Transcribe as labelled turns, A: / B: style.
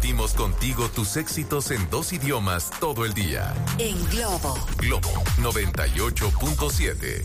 A: compartimos contigo tus éxitos en 2 idiomas todo el día.
B: En Globo.
A: Globo 98.7.